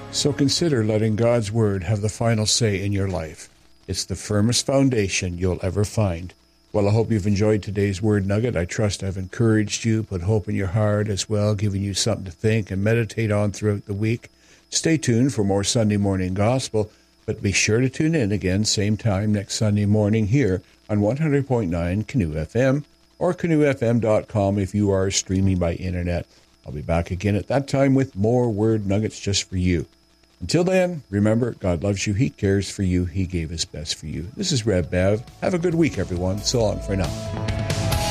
So consider letting God's Word have the final say in your life. It's the firmest foundation you'll ever find. Well, I hope you've enjoyed today's Word Nugget. I trust I've encouraged you, put hope in your heart as well, giving you something to think and meditate on throughout the week. Stay tuned for more Sunday Morning Gospel, but be sure to tune in again same time next Sunday morning here on 100.9 Canoe FM or canoefm.com if you are streaming by internet. I'll be back again at that time with more Word Nuggets just for you. Until then, remember, God loves you, He cares for you, He gave His best for you. This is Rev Bev. Have a good week, everyone. So long for now.